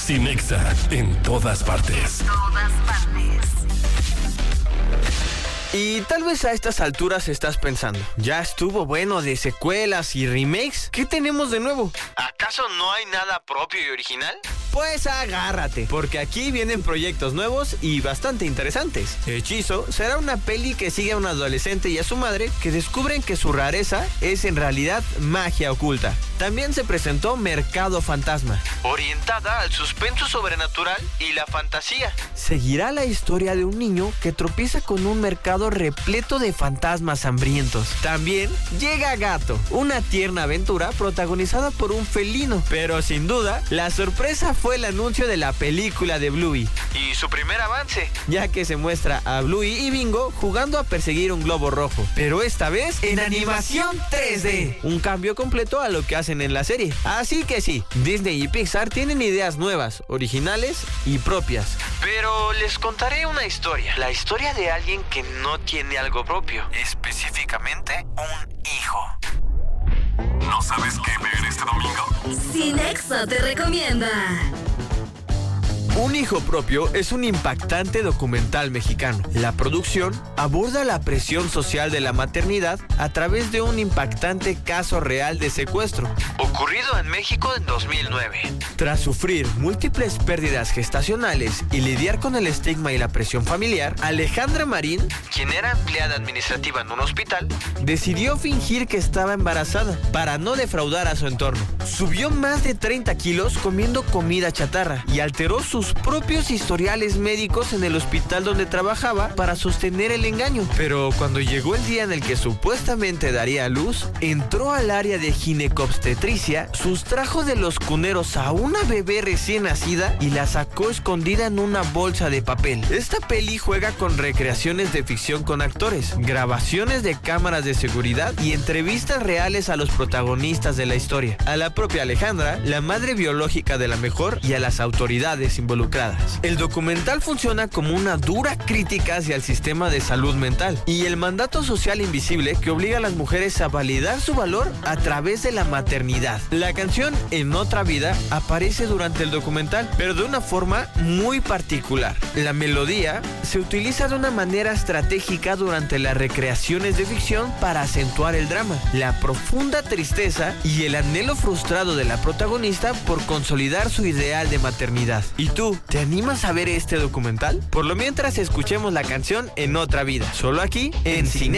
Cinexa, en todas partes. Y tal vez a estas alturas estás pensando, ¿ya estuvo bueno de secuelas y remakes? ¿Qué tenemos de nuevo? ¿Acaso no hay nada propio y original? Pues agárrate, porque aquí vienen proyectos nuevos y bastante interesantes. Hechizo será una peli que sigue a un adolescente y a su madre que descubren que su rareza es en realidad magia oculta. También se presentó Mercado Fantasma, orientada al suspenso sobrenatural y la fantasía. Seguirá la historia de un niño que tropieza con un mercado repleto de fantasmas hambrientos. También llega Gato, una tierna aventura protagonizada por un felino. Pero sin duda, la sorpresa fue el anuncio de la película de Bluey y su primer avance, ya que se muestra a Bluey y Bingo jugando a perseguir un globo rojo, pero esta vez en animación 3D, un cambio completo a lo que hacen en la serie. Así que sí, Disney y Pixar tienen ideas nuevas, originales y propias. Pero les contaré una historia, la historia de alguien que no tiene algo propio, específicamente un hijo. ¿No sabes qué ver este domingo? Cinexa te recomienda. Un hijo propio es un impactante documental mexicano. La producción aborda la presión social de la maternidad a través de un impactante caso real de secuestro, ocurrido en México en 2009. Tras sufrir múltiples pérdidas gestacionales y lidiar con el estigma y la presión familiar, Alejandra Marín, quien era empleada administrativa en un hospital, decidió fingir que estaba embarazada para no defraudar a su entorno. Subió más de 30 kilos comiendo comida chatarra y alteró sus propios historiales médicos en el hospital donde trabajaba para sostener el engaño. Pero cuando llegó el día en el que supuestamente daría a luz, entró al área de ginecobstetricia, sustrajo de los cuneros a una bebé recién nacida y la sacó escondida en una bolsa de papel. Esta peli juega con recreaciones de ficción con actores, grabaciones de cámaras de seguridad y entrevistas reales a los protagonistas de la historia, a la propia Alejandra, la madre biológica de la mejor, y a las autoridades involucradas. El documental funciona como una dura crítica hacia el sistema de salud mental y el mandato social invisible que obliga a las mujeres a validar su valor a través de la maternidad. La canción En Otra Vida aparece durante el documental, pero de una forma muy particular. La melodía se utiliza de una manera estratégica durante las recreaciones de ficción para acentuar el drama, la profunda tristeza y el anhelo frustrado de la protagonista por consolidar su ideal de maternidad. ¿Y tú, te animas a ver este documental? Por lo mientras, escuchemos la canción En Otra Vida, solo aquí en Cine.